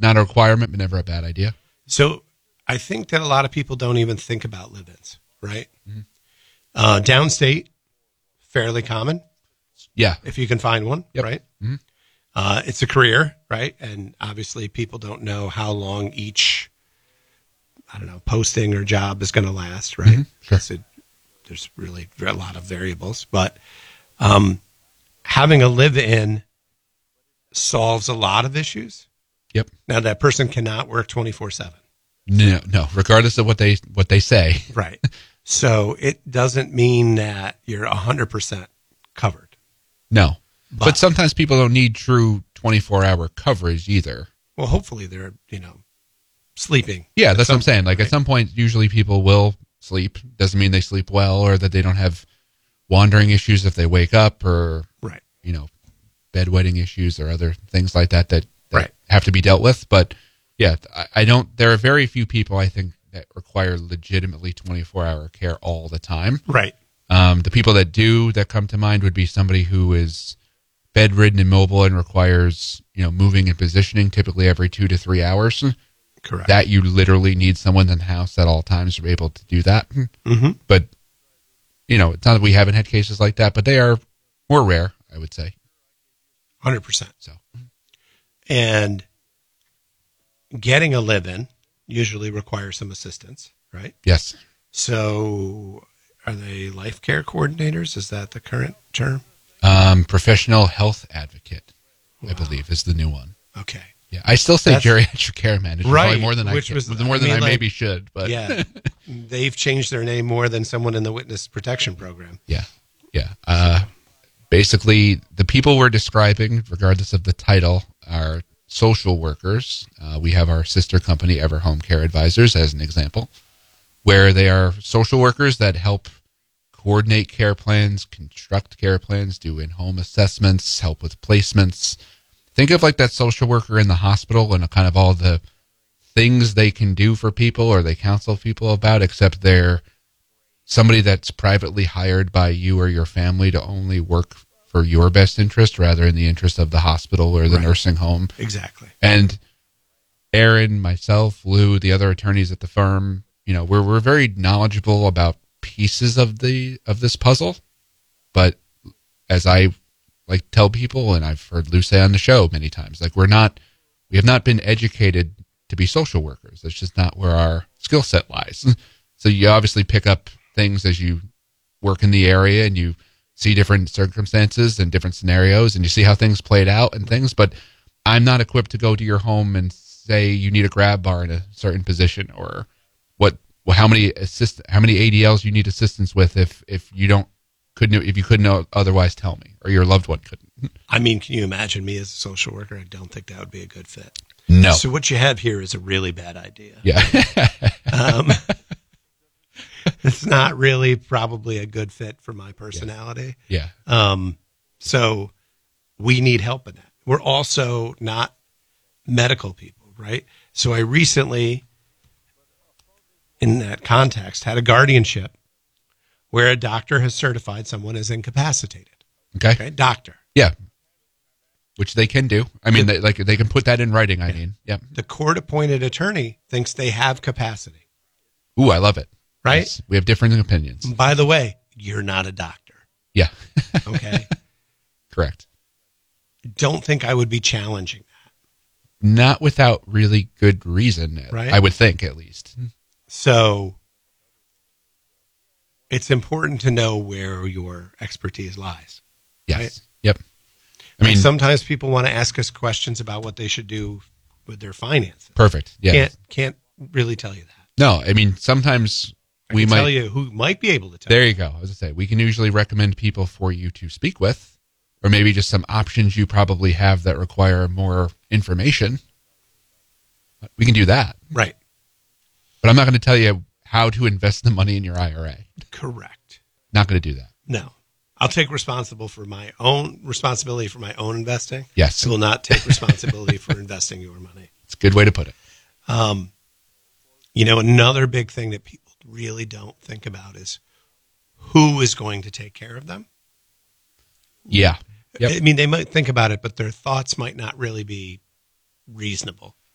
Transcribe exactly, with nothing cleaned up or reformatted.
not a requirement, but never a bad idea. So I think that a lot of people don't even think about live-ins, right? Mm-hmm. Uh, downstate, fairly common. Yeah. If you can find one, yep. right? Mm-hmm. Uh, it's a career, right? And obviously people don't know how long each, I don't know, posting or job is going to last, right? Mm-hmm. Sure. It, there's really a lot of variables. But um, having a live-in solves a lot of issues. Yep. Now, that person cannot work twenty-four seven. No, no, regardless of what they what they say. Right. So it doesn't mean that you're one hundred percent covered. No. But, but sometimes people don't need true twenty-four hour coverage either. Well, hopefully they're, you know, sleeping. Yeah, that's what I'm saying. Like right? at some point, usually people will sleep. Doesn't mean they sleep well or that they don't have wandering issues if they wake up or, right. you know, bedwetting issues or other things like that that, that right. have to be dealt with. But yeah, I, I don't, there are very few people I think that require legitimately twenty-four hour care all the time. Right. Um, the people that do that come to mind would be somebody who is bedridden and mobile and requires, you know, moving and positioning typically every two to three hours. Correct. That you literally need someone in the house at all times to be able to do that. Mm-hmm. But, you know, it's not that we haven't had cases like that, but they are more rare, I would say. one hundred percent. So, and getting a live-in usually requires some assistance, right? yes. So are they life care coordinators? Is that the current term? Um, professional health advocate, Wow. I believe, is the new one. Okay. Yeah, I still say That's, geriatric care manager, right, probably more than I which can, was, more than I, I, mean, like, maybe should. But yeah, they've changed their name more than someone in the witness protection program. yeah, yeah. Uh, basically, the people we're describing, regardless of the title, are social workers. Uh, we have our sister company, Ever Home Care Advisors, as an example, where they are social workers that help coordinate care plans, construct care plans, do in-home assessments, help with placements. Think of like that social worker in the hospital and kind of all the things they can do for people or they counsel people about, except they're somebody that's privately hired by you or your family to only work for your best interest rather in the interest of the hospital or the right. nursing home. Exactly. And Aaron, myself, Lou, the other attorneys at the firm, you know, we're we're very knowledgeable about pieces of the of this puzzle, but as I like tell people, and I've heard Lou say on the show many times, like we're not, we have not been educated to be social workers. That's just not where our skill set lies. So you obviously pick up things as you work in the area and you see different circumstances and different scenarios and you see how things played out and things, but I'm not equipped to go to your home and say you need a grab bar in a certain position or what, well, how many assist, how many A D Ls you need assistance with if, if you don't, couldn't, if you couldn't otherwise tell me or your loved one couldn't. I mean, can you imagine me as a social worker? I don't think that would be a good fit. No. So what you have here is a really bad idea. Yeah. um, it's not really probably a good fit for my personality. Yeah. Um, so we need help in that. We're also not medical people, right? So I recently, in that context, had a guardianship where a doctor has certified someone as incapacitated. Okay. Okay. Doctor. Yeah. Which they can do. I mean, they, like they can put that in writing. I yeah. mean, yeah. The court-appointed attorney thinks they have capacity. Ooh, I love it. Right? Yes, we have different opinions. By the way, you're not a doctor. Yeah. Okay. Correct. Don't think I would be challenging that. Not without really good reason, right? I would think, at least. So it's important to know where your expertise lies. Yes. Right? Yep. I mean, and sometimes people want to ask us questions about what they should do with their finances. Perfect. Yeah. Can't can't really tell you that. No, I mean sometimes I we can might tell you who might be able to tell. There you. you go. I was gonna say we can usually recommend people for you to speak with, or maybe just some options you probably have that require more information. We can do that, right? But I'm not going to tell you how to invest the money in your I R A. Correct. Not going to do that. No. I'll take responsible for my own responsibility for my own investing. Yes. I will not take responsibility for investing your money. It's a good way to put it. Um, you know, another big thing that people really don't think about is who is going to take care of them. Yeah. Yep. I mean, they might think about it, but their thoughts might not really be reasonable.